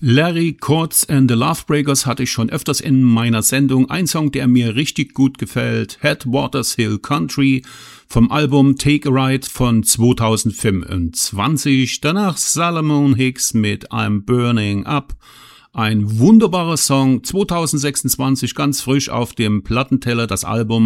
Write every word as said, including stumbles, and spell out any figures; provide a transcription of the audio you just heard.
Larry Courts and the Lovebreakers hatte ich schon öfters in meiner Sendung. Ein Song, der mir richtig gut gefällt, Headwaters Hill Country vom Album Take a Ride von zweitausendfünfundzwanzig. Danach Salomon Hicks mit I'm Burning Up. Ein wunderbarer Song, zweitausendsechsundzwanzig, ganz frisch auf dem Plattenteller, das Album